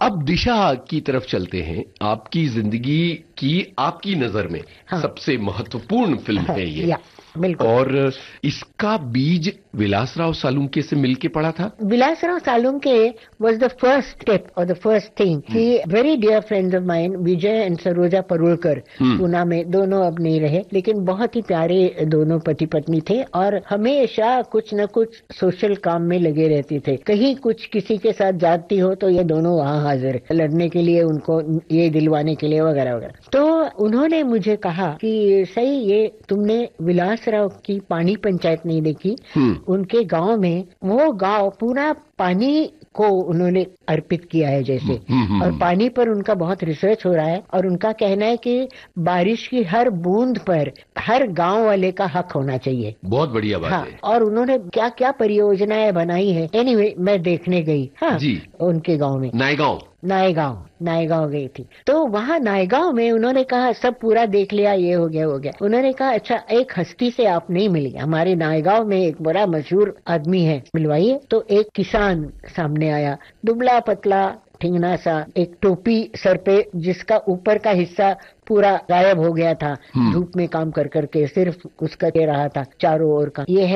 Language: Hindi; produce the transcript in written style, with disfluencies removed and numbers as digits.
अब दिशा की तरफ चलते हैं। आपकी जिंदगी की आपकी नजर में सबसे महत्वपूर्ण फिल्म है ये। बिल्कुल। और इसका बीज विलासराव सालुंके से मिलके पड़ा था। Vilasrao Salunke was the first step or the first thing. He very dear friends of mine, Vijay and Saroja परुलकर, Poona में, दोनों अब नहीं रहे, लेकिन बहुत ही प्यारे दोनों पति पत्नी थे और हमेशा कुछ न कुछ सोशल काम में लगे रहते थे। कहीं कुछ किसी के साथ जाती हो तो ये दोनों वहाँ हाजिर लड़ने के लिए, उनको ये दिलवाने के लिए वगैरह वगैरह। तो उन्होंने मुझे कहा कि सही, ये तुमने विलासराव की पानी पंचायत नहीं देखी? उनके गांव में, वो गांव पूरा पानी को उन्होंने अर्पित किया है जैसे, और पानी पर उनका बहुत रिसर्च हो रहा है और उनका कहना है कि बारिश की हर बूंद पर हर गांव वाले का हक होना चाहिए। बहुत बढ़िया बात है। और उन्होंने क्या क्या परियोजनाएं बनाई है। एनीवे, मैं देखने गई जी, उनके गांव में, नायगांव गई थी। तो वहाँ नायगांव में उन्होंने कहा सब पूरा देख लिया, ये हो गया वो गया। उन्होंने कहा अच्छा, एक हस्ती से आप नहीं मिली, हमारे नायगांव में एक बड़ा मशहूर आदमी है, मिलवाइए। तो एक किसान सामने आया, दुबला पतला ठिंगना सा, एक टोपी सर पे जिसका ऊपर का हिस्सा पूरा गायब हो गया था, धूप में काम कर करके सिर्फ उसका दे रहा था चारों ओर का। ये है